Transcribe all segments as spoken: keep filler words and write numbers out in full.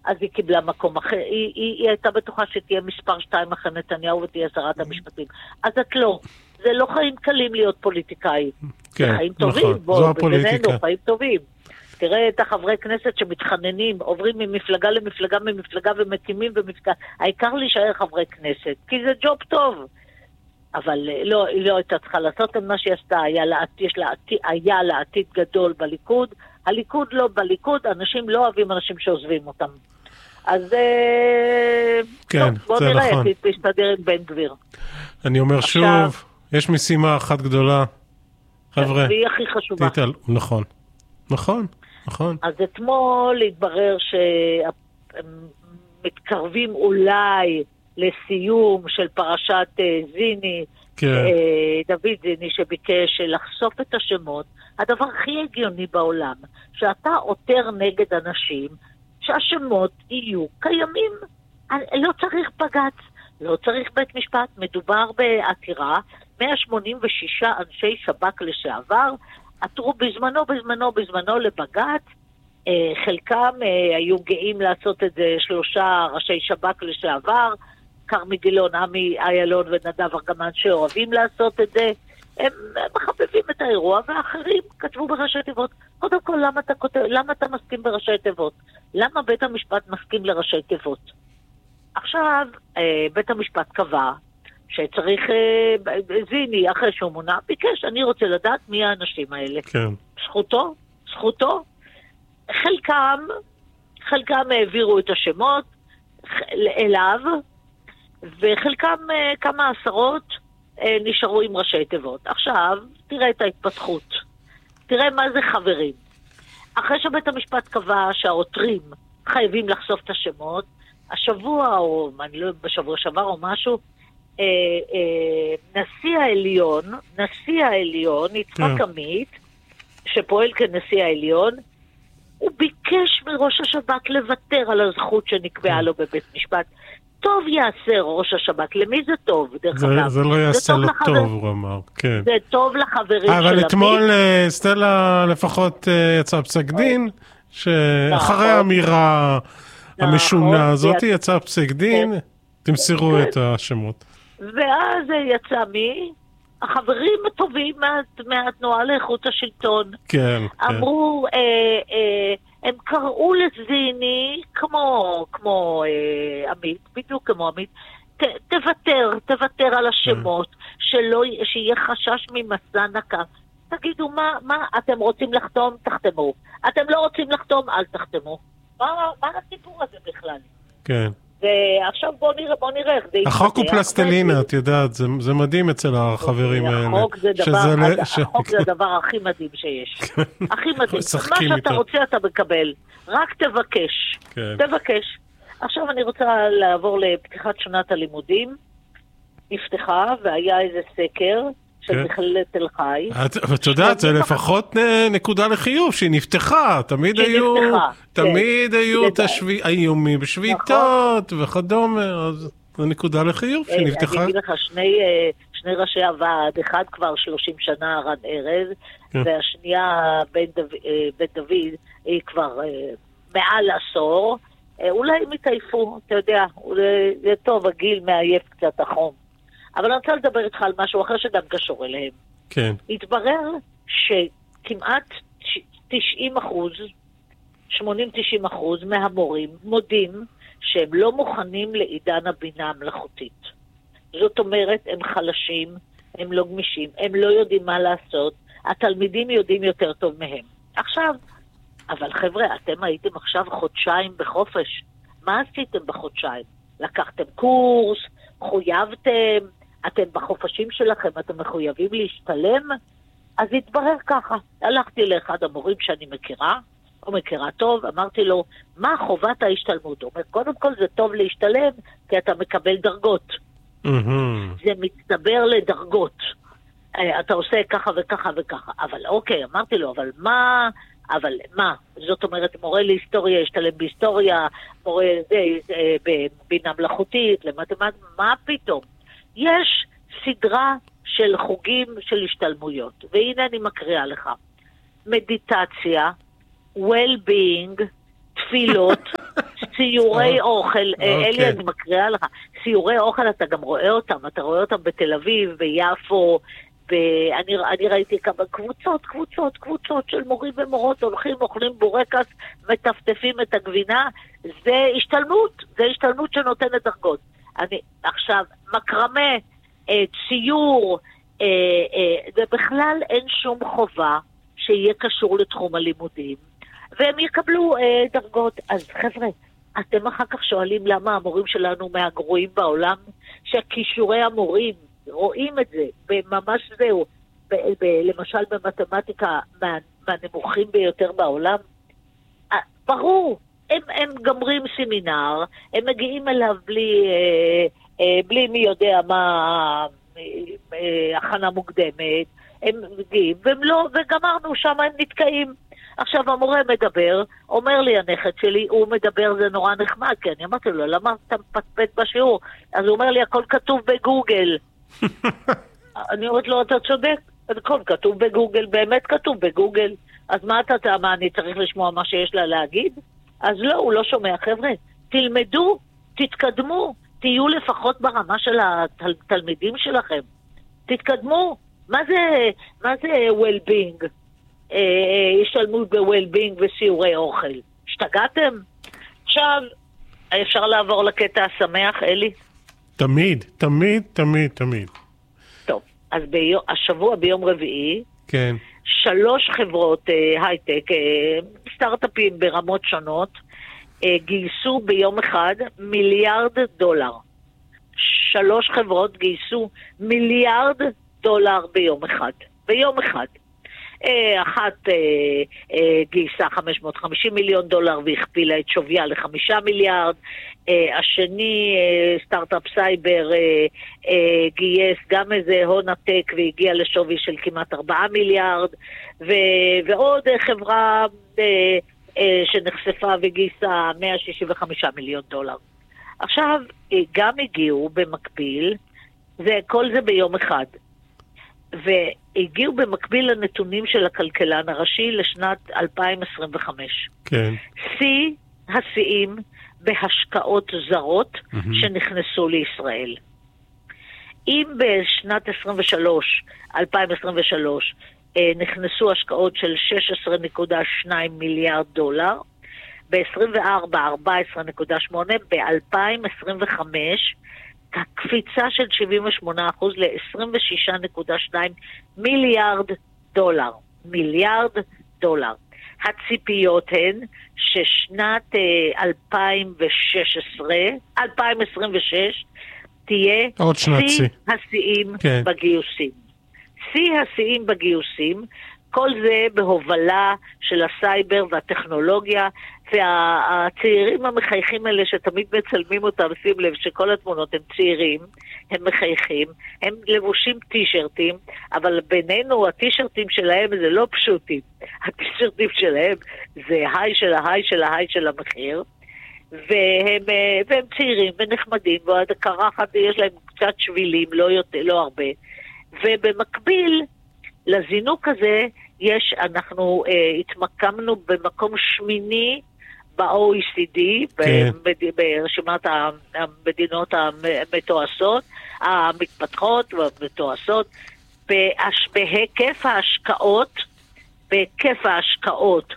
אז היא קיבלה מקום אחר, היא, היא, היא הייתה בטוחה שתהיה מספר שתיים אחרי נתניהו ותהיה שרת המשפטים. אז את לא. זה לא חיים קלים להיות פוליטיקאי. כן, זה חיים טובים, נכון. בוא, זו הפוליטיקה. בינינו, חיים טובים. תראה את החברי כנסת שמתחננים, עוברים ממפלגה למפלגה ממפלגה ומקימים ומפלגה. העיקר להישאר חברי כנסת, כי זה ג'וב טוב. אבל לא, היא לא הייתה צריכה לעשות את מה שהיא עשתה, היה לה, יש לה, היה לה עתיד גדול בליכוד. הליכוד לא בליכוד, אנשים לא אוהבים אנשים שעוזבים אותם. אז כן, טוב, בוא זה נראה, נכון. תסתדר עם בן גביר. אני אומר עכשיו, שוב, יש משימה אחת גדולה. חבר'ה, והיא הכי חשובה. תתעל... נכון, נכון, נכון. אז אתמול התברר שמתקרבים אולי לסיום של פרשת זיני, כן. דוד זיני שביקש לחשוף את השמות. הדבר הכי הגיוני בעולם, שאתה עותר נגד אנשים, שהשמות יהיו קיימים. לא צריך בג"ץ, לא צריך בית משפט, מדובר בעתירה, מאה שמונים ושישה אנשי שב"כ לשעבר, עתרו בזמנו, בזמנו, בזמנו לבג"ץ, חלקם היו גאים לעשות את זה שלושה ראשי שב"כ לשעבר, כרמי גילון, עמי איילון ונדב ארגמן שאוהבים לעשות את זה, הם מחבבים את האירוע, ואחרים כתבו בראשי תיבות. קודם כל, למה אתה, כותב, למה אתה מסכים בראשי תיבות? למה בית המשפט מסכים לראשי תיבות? עכשיו, בית המשפט קבע שצריך, זיני, אחרי שהוא מונה, ביקש, אני רוצה לדעת מי האנשים האלה. כן. זכותו, זכותו. חלקם, חלקם העבירו את השמות אליו, וחלקם כמה עשרות נשארו עם ראשי תיבות. עכשיו, תראה את ההתפתחות. תראה מה זה חברים. אחרי שבית המשפט קבע שהעותרים חייבים לחשוף את השמות, השבוע, או אני לא יודע, בשבוע שעבר או משהו, אה, אה, נשיא העליון, נשיא העליון, יצחק עמית, שפועל כנשיא העליון, הוא ביקש מראש השב"כ לוותר על הזכות שנקבעה לו בבית משפט. טוב יעשה ראש השב"כ. למי זה טוב, דרך אגב? זה לא יעשה לו טוב, הוא אמר. כן. זה טוב לחברים של עמית. אבל אתמול סטלה לפחות יצא פסק דין, שאחרי האמירה המשונה הזאת יצא פסק דין, תמסרו את השמות. ואז יצא מי? החברים הטובים מהתנועה לאיכות השלטון. כן, כן. אמרו, הם קראו לזיני כמו, כמו עמית, בדיוק כמו עמית, תוותר, תוותר על השמות, שלא, שיהיה חשש ממסע נקם. תגידו, מה, מה, אתם רוצים לחתום? תחתמו. אתם לא רוצים לחתום? אל תחתמו. מה, מה הסיפור הזה בכלל? כן. ועכשיו בוא נראה, בוא נראה איך זה... החוק הוא פלסטלינה, את יודעת, זה, זה מדהים אצל החברים האלה. החוק זה דבר, החוק זה הדבר הכי מדהים שיש. הכי מדהים. מה שאתה רוצה אתה מקבל. רק תבקש. תבקש. עכשיו אני רוצה לעבור לפתיחת שנת הלימודים. נפתחה והיה איזה סקר של מכללת תל חי. את יודעת, זה לפחות נקודה לחיוב שהיא נפתחה. תמיד היו, תמיד היו את האיומים בשביתות וכדומה, אז זו נקודה לחיוב שהיא נפתחה. אני אגיד לך, שני ראשי הוועד, אחד כבר שלושים שנה, רן ארז, והשנייה בן דוד, היא כבר מעל עשור. אולי הם התעייפו, אתה יודע, זה טוב, הגיל מעייף קצת החום. אבל אני רוצה לדבר איתך על משהו אחר שגם קשור אליהם. כן. התברר שכמעט תשעים אחוז, שמונים תשעים אחוז מהמורים מודים שהם לא מוכנים לעידן הבינה המלאכותית. זאת אומרת, הם חלשים, הם לא גמישים, הם לא יודעים מה לעשות, התלמידים יודעים יותר טוב מהם. עכשיו, אבל חבר'ה, אתם הייתם עכשיו חודשיים בחופש. מה עשיתם בחודשיים? לקחתם קורס, חויבתם, אתם בחופשים שלכם, אתם מחויבים להשתלם? אז התברר ככה. הלכתי לאחד המורים שאני מכירה, הוא מכירה טוב, אמרתי לו, מה חובת ההשתלמות? הוא אומר, קודם כל זה טוב להשתלם, כי אתה מקבל דרגות. Mm-hmm. זה מצטבר לדרגות. אתה עושה ככה וככה וככה. אבל אוקיי, אמרתי לו, אבל מה... אבל מה? זאת אומרת, מורה להיסטוריה ישתלם בהיסטוריה, מורה בבינה מלאכותית, למתמטיקה, מה פתאום? יש סדרה של חוגים של השתלמויות, והנה אני מקריאה לך. מדיטציה, well-being, תפילות, סיורי אוכל, אלי, אני מקריאה לך, סיורי אוכל, אתה גם רואה אותם, אתה רואה אותם בתל אביב, ביפו, ואני אני ראיתי כמה קבוצות, קבוצות, קבוצות של מורים ומורות, הולכים, אוכלים בורקס, מטפטפים את הגבינה, זה השתלמות, זה השתלמות שנותנת דרגות. אני, עכשיו, מקרמה, ציור, ובכלל אין שום חובה שיהיה קשור לתחום הלימודים, והם יקבלו דרגות. אז חבר'ה, אתם אחר כך שואלים למה המורים שלנו מהגרועים בעולם, שכישורי המורים, רואים את זה, ממש זהו, ב- ב- למשל במתמטיקה מה, מהנמוכים ביותר בעולם, ברור, הם, הם גמרים סמינר, הם מגיעים אליו בלי, אה, אה, בלי מי יודע מה, אה, אה, הכנה מוקדמת, הם מגיעים, והם לא, וגמרנו, שם הם נתקעים. עכשיו המורה מדבר, אומר לי הנכד שלי, הוא מדבר, זה נורא נחמד, כי אני אמרתי לו, למה אתה מפטפט בשיעור? אז הוא אומר לי, הכל כתוב בגוגל. אני אומרת לו, אתה צודק, הכל כתוב בגוגל, באמת כתוב בגוגל, אז מה אתה, מה, אני צריך לשמוע מה שיש לה להגיד? אז לא, הוא לא שומע. חבר'ה, תלמדו, תתקדמו, תהיו לפחות ברמה של התלמידים שלכם, תתקדמו. מה זה, מה זה well-being? השתלמות ב-well-being וסיורי אוכל. השתגעתם? עכשיו, אפשר לעבור לקטע השמח, אלי? תמיד, תמיד, תמיד, תמיד. טוב, אז ביום, השבוע ביום רביעי, כן. שלוש חברות אה, הייטק, אה, סטארט-אפים ברמות שונות, אה, גייסו ביום אחד מיליארד דולר. שלוש חברות גייסו מיליארד דולר ביום אחד. ביום אחד. אחת גייסה חמש מאות וחמישים מיליון דולר והכפילה את שוויה לחמישה מיליארד, השני סטארט-אפ סייבר גייס גם איזה הון עתק והגיע לשווי של כמעט ארבעה מיליארד, ועוד חברה שנחשפה וגייסה מאה שישים וחמישה מיליון דולר. עכשיו גם הגיעו במקביל, זה, כל זה ביום אחד, והגיעו במקביל לנתונים של הכלכלן הראשי לשנת אלפיים עשרים וחמש. כן. שיא השיאים בהשקעות זרות mm-hmm. שנכנסו לישראל. אם בשנת עשרים ושלוש, אלפיים עשרים ושלוש נכנסו השקעות של שש עשרה נקודה שתיים מיליארד דולר, ב-עשרים וארבע, ארבע עשרה נקודה שמונה, ב-אלפיים עשרים וחמש הקפיצה של שבעים ושמונה אחוז ל-עשרים ושש נקודה שתיים מיליארד דולר. מיליארד דולר. הציפיות הן ששנת אה, אלפיים ושש עשרה, אלפיים עשרים ושש, תהיה שיא השיאים כן. בגיוסים. שיא השיאים בגיוסים, כל זה בהובלה של הסייבר והטכנולוגיה, והצעירים המחייכים האלה שתמיד מצלמים אותם, שים לב שכל התמונות הם צעירים, הם מחייכים, הם לבושים טישרטים, אבל בינינו הטישרטים שלהם זה לא פשוטים, הטישרטים שלהם זה היי של ההיי של ההיי של המחיר, והם, והם צעירים ונחמדים, ועד הקרחת יש להם קצת שבילים, לא, יותר, לא הרבה, ובמקביל לזינוק הזה, יש, אנחנו אה, התמקמנו במקום שמיני ב-או אי סי די, כן. ברשימת המדינות המתועשות, המתפתחות והמתועשות, בהיקף ההשקעות, בהיקף ההשקעות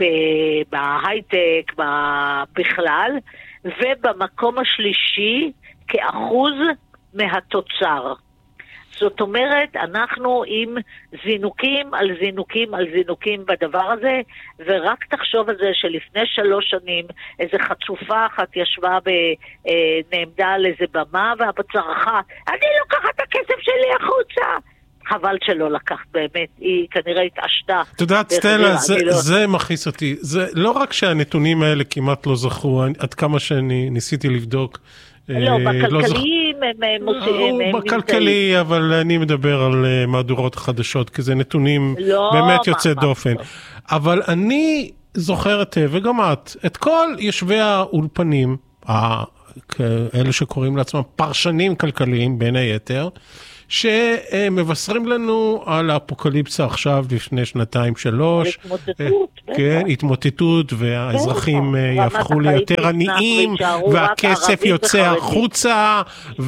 בהייטק, בכלל, ובמקום השלישי כאחוז מהתוצר. זאת אומרת, אנחנו עם זינוקים על זינוקים על זינוקים בדבר הזה, ורק תחשוב על זה שלפני שלוש שנים איזו חצופה אחת ישבה ונעמדה על איזה במה והבצרחה, אני לוקחת את הכסף שלי החוצה. חבל שלא לקחת באמת, היא כנראה התעשתה. את יודעת, סטלה, זה, לא... זה מכעיס אותי. זה לא רק שהנתונים האלה כמעט לא זכו, עד כמה שאני ניסיתי לבדוק, לא, בכלכליים הם מוציאים. בכלכלי, אבל אני מדבר על מהדורות חדשות, כי זה נתונים באמת יוצא דופן. אבל אני זוכרת, וגם את, את כל יושבי האולפנים, אלה שקוראים לעצמם פרשנים כלכליים בין היתר, שמבשרים לנו על האפוקליפסה עכשיו לפני שנתיים שלוש. התמוטטות. כן, התמוטטות, והאזרחים יהפכו ליותר עניים, והכסף יוצא החוצה,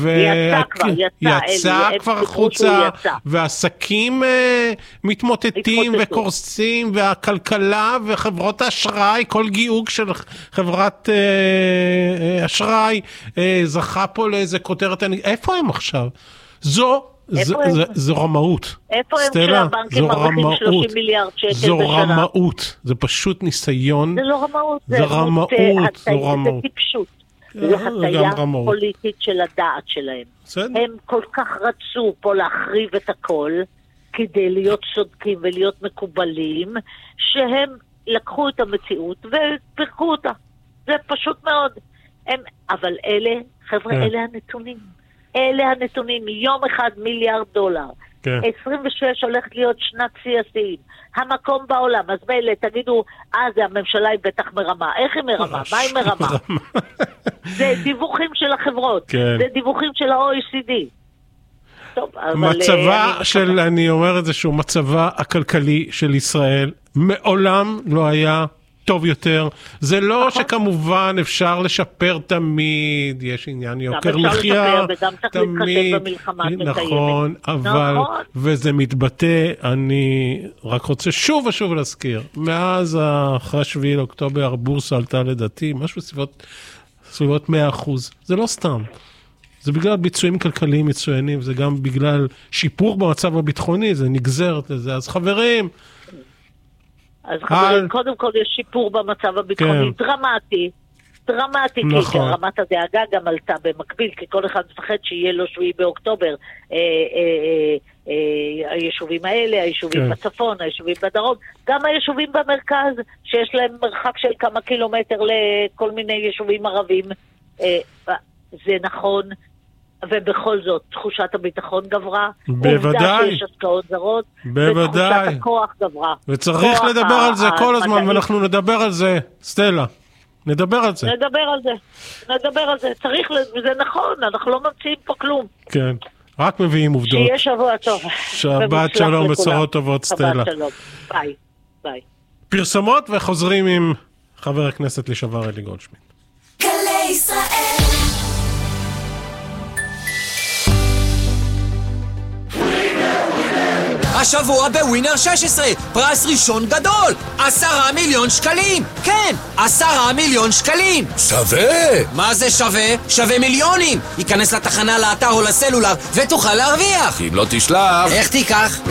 ויצא כבר החוצה, והעסקים מתמוטטים וקורסים, והכלכלה וחברות האשראי, כל גיוג של חברת אשראי זכה פה לאיזה כותרת, איפה הם עכשיו? זו זו רמאות. איפה הם שהבנקים מרוויחים שלושים מיליארד שקל בשנה? זו רמאות. זה פשוט ניסיון. זה לא רמאות. זה רמאות. זה טיפשות. זה הטיה פוליטית של הדעת שלהם. הם כל כך רצו פה להחריב את הכל, כדי להיות צודקים ולהיות מקובלים, שהם לקחו את המציאות ופרקו אותה. זה פשוט מאוד. אבל אלה, חבר'ה, אלה הנתונים. אלה הנתונים, יום אחד מיליארד דולר. כן. עשרים ושש הולכת להיות שנת סייסים. המקום בעולם, אז מילא, תגידו, אה, זה הממשלה היא בטח מרמה. איך היא מרמה? מה היא מרמה? זה דיווחים של החברות. כן. זה דיווחים של ה-או אי סי די. טוב, אבל... מצבה אני... של, אני אומר את זה שהוא, מצבה הכלכלי של ישראל מעולם לא היה טוב יותר. זה לא נכון. שכמובן אפשר לשפר תמיד, יש עניין יוקר מחיה, תמיד, נכון, אבל, נכון. וזה מתבטא, אני רק רוצה שוב ושוב להזכיר, מאז אחרי שביעי לאוקטובר, הבורסה עלתה לדעתי, משהו בסביבות, סביבות מאה אחוז, זה לא סתם. זה בגלל ביצועים כלכליים מצוינים, זה גם בגלל שיפור במצב הביטחוני, זה נגזרת לזה, אז חברים, אז חברים, קודם כל יש שיפור במצב הביטחוני, דרמטי, דרמטי, כי רמת הדאגה גם עלתה במקביל, כי כל אחד מפחד שיהיה לו שביעי באוקטובר, היישובים האלה, היישובים בצפון, היישובים בדרום, גם היישובים במרכז, שיש להם מרחק של כמה קילומטר לכל מיני יישובים ערבים, זה נכון, ובכל זאת, תחושת הביטחון גברה. בוודאי. שיש השקעות זרות. בוודאי. ותחושת הכוח גברה. וצריך לדבר על זה כל הזמן, ואנחנו נדבר על זה. סטלה, נדבר על זה. נדבר על זה. נדבר על זה. צריך, וזה נכון, אנחנו לא ממציאים פה כלום. כן, רק מביאים עובדות. שיהיה שבוע טוב. שבת שלום, בשורות טובות, סטלה. שבת שלום. ביי. ביי. פרסומות וחוזרים עם חבר הכנסת לשעבר אלי גולדשמיט. גלי ישראל. השבוע בווינר שש עשרה, פרס ראשון גדול, עשרה מיליון שקלים. כן, עשרה מיליון שקלים. שווה. מה זה שווה? שווה מיליונים. ייכנס לתחנה, לאתר או לסלולר ותוכל להרוויח. אם לא תשלח. איך תיקח?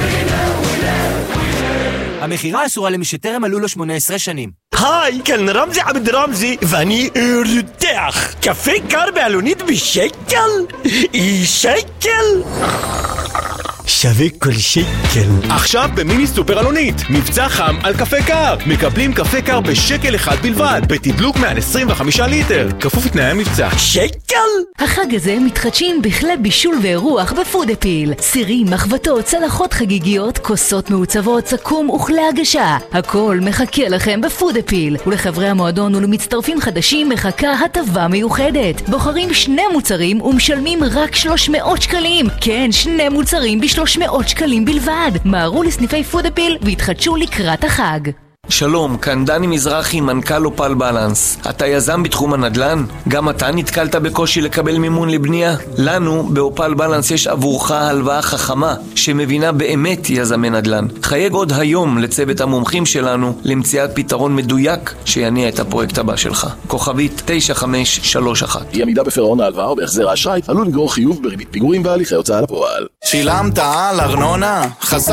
המחירה אסורה למי שטרם מלאו לו שמונה עשרה שנים. היי, כאן רמזי עבד רמזי, ואני רותח. קפה קר בעלונית בשקל? שקל? שווה כל שקל. עכשיו במיני סופר אלונית, מבצע חם על קפה קר. מקבלים קפה קר בשקל אחד בלבד, בתדלוק מעל עשרים וחמישה ליטר. כפוף לתנאי המבצע. שקל? החג הזה מתחדשים בכלי בישול ואירוח בפודאפיל. סירים, מחבטות, צלחות חגיגיות, כוסות מעוצבות, סכו"ם וכלי הגשה. הכל מחכה לכם בפודאפיל. ולחברי המועדון ולמצטרפים חדשים מחכה הטבה מיוחדת. בוחרים שני מוצרים ומשלמים רק שלוש מאות שקלים. כן, שני מוצרים בשלוש מאות שקלים בלבד. מהרו לסניפי פודאפיל והתחדשו לקראת החג. שלום, כאן דני מזרחי, מנכ"ל אופל בלנס. אתה יזם בתחום הנדל"ן? גם אתה נתקלת בקושי לקבל מימון לבנייה? לנו באופל בלנס יש עבורך הלוואה חכמה שמבינה באמת יזמי נדל"ן. חייג עוד היום לצוות המומחים שלנו למציאת פתרון מדויק שיניע את הפרויקט הבא שלך. כוכבית תשע חמש שלוש אחת. אי עמידה בפירעון ההלוואה או בהחזר האשראי עלול לגרור חיוב בריבית פיגורים והליכי הוצאה לפועל. שילמת על ארנונה?